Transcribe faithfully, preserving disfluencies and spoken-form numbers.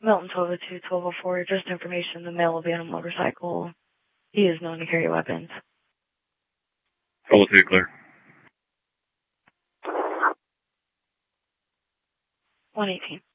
Milton twelve oh two, twelve oh four, just information, the male will be on a motorcycle. He is known to carry weapons. twelve oh two, clear. one eighteen.